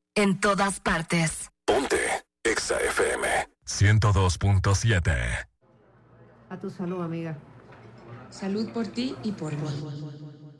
En todas partes. Ponte Exa FM 102.7. A tu salud, amiga. Salud por ti y por mí.